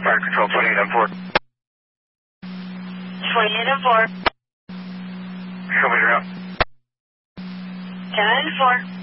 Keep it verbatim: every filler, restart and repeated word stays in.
Fire control twenty-eight M four. twenty-eight M four. Show me your route. ten four.